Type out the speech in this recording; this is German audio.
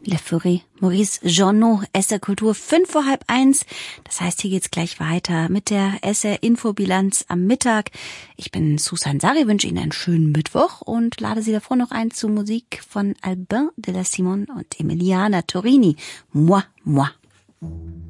Le Feury, Maurice Journeau, SR Kultur 1:05. Das heißt, hier geht's gleich weiter mit der SR Infobilanz am Mittag. Ich bin Susan Sari, wünsche Ihnen einen schönen Mittwoch und lade Sie davor noch ein zu Musik von Albin de la Simone und Emiliana Torini. Moi, moi.